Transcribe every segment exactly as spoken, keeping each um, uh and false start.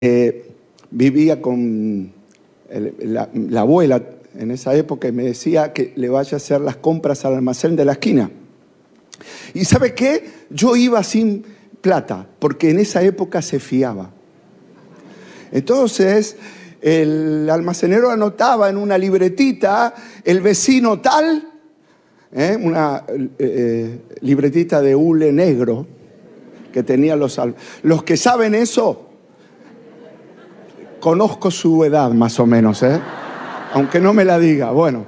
Eh, vivía con el, la, la abuela en esa época y me decía que le vaya a hacer las compras al almacén de la esquina. ¿Y sabe qué? Yo iba sin plata, porque en esa época se fiaba. Entonces, el almacenero anotaba en una libretita el vecino tal, ¿eh? una eh, libretita de hule negro que tenía los... Los que saben eso, conozco su edad más o menos, ¿eh? Aunque no me la diga, bueno.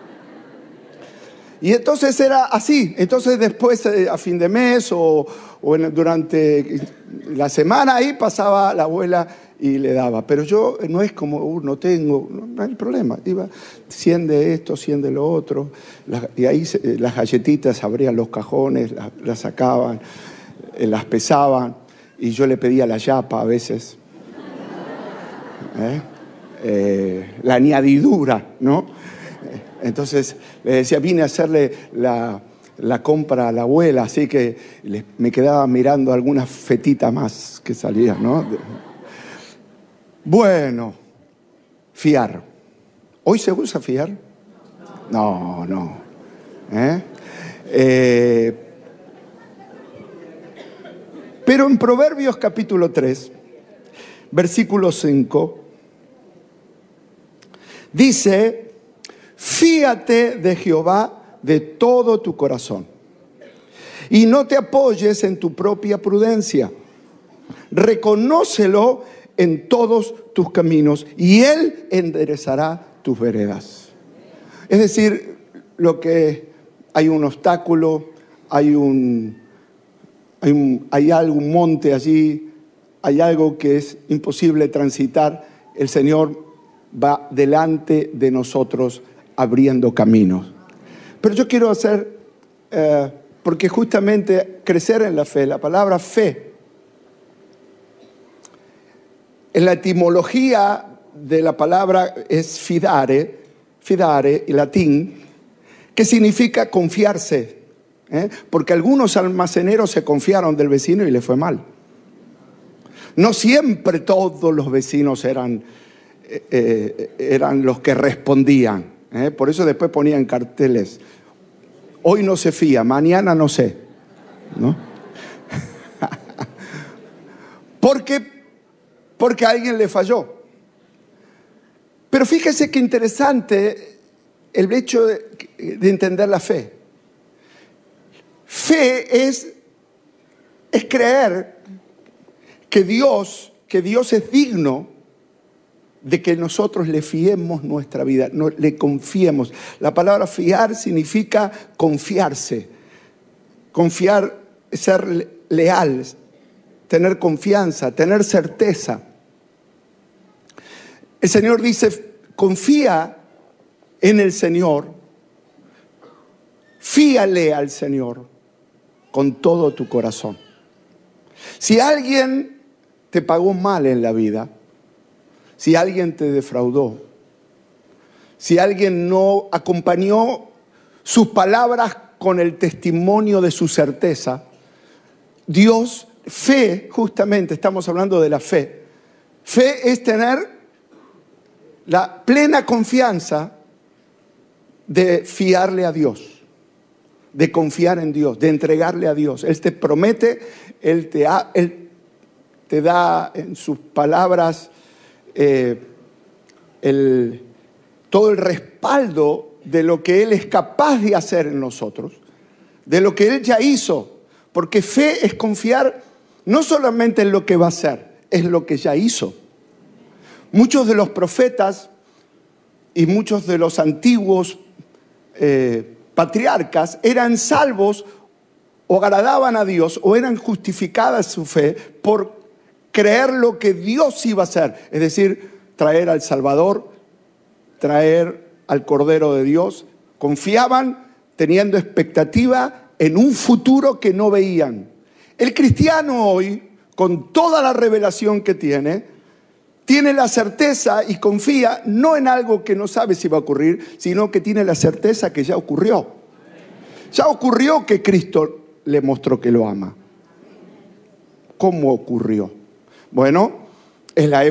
Y entonces era así. Entonces después, a fin de mes o, o en, durante la semana, ahí pasaba la abuela y le daba. Pero yo no es como, uh, no tengo, no, no hay problema. Iba cien de esto, cien de lo otro. Las, y ahí se, las galletitas abrían los cajones, las, las sacaban, eh, las pesaban. Y yo le pedía la yapa a veces. ¿Eh? Eh, la añadidura, ¿no? Entonces le decía, vine a hacerle la, la compra a la abuela, así que le, me quedaba mirando alguna fetita más que salía, ¿no? Bueno, fiar. ¿Hoy se usa fiar? No, no. ¿Eh? Eh, pero en Proverbios capítulo tres, versículo cinco, dice: fíate de Jehová de todo tu corazón y no te apoyes en tu propia prudencia. Reconócelo en todos tus caminos y Él enderezará tus veredas. Es decir, lo que hay un obstáculo, hay un, hay un, hay algún monte allí, hay algo que es imposible transitar, el Señor va delante de nosotros abriendo caminos. Pero yo quiero hacer, eh, porque justamente crecer en la fe, la palabra fe, en la etimología de la palabra es fidare, fidare, en latín, que significa confiarse, ¿eh? Porque algunos almaceneros se confiaron del vecino y le fue mal. No siempre todos los vecinos eran, eh, eran los que respondían, ¿eh? Por eso después ponían carteles: hoy no se fía, mañana no sé, ¿no? porque, porque a alguien le falló. Pero fíjese qué interesante el hecho de, de entender la fe. Fe es, es creer que Dios, que Dios es digno de que nosotros le fiemos nuestra vida, no, le confiemos. La palabra fiar significa confiarse. Confiar es ser leal, tener confianza, tener certeza. El Señor dice: confía en el Señor, fíale al Señor con todo tu corazón. Si alguien te pagó mal en la vida, si alguien te defraudó, si alguien no acompañó sus palabras con el testimonio de su certeza, Dios, fe, justamente estamos hablando de la fe. Fe es tener la plena confianza de fiarle a Dios, de confiar en Dios, de entregarle a Dios. Él te promete, Él te, ha, él te da en sus palabras eh, el, todo el respaldo de lo que Él es capaz de hacer en nosotros, de lo que Él ya hizo. Porque fe es confiar no solamente en lo que va a hacer, es lo que ya hizo. Muchos de los profetas y muchos de los antiguos eh, patriarcas eran salvos o agradaban a Dios o eran justificadas su fe por creer lo que Dios iba a hacer. Es decir, traer al Salvador, traer al Cordero de Dios. Confiaban teniendo expectativa en un futuro que no veían. El cristiano hoy, con toda la revelación que tiene, tiene la certeza y confía no en algo que no sabe si va a ocurrir, sino que tiene la certeza que ya ocurrió. Ya ocurrió que Cristo le mostró que lo ama. ¿Cómo ocurrió? Bueno, Es la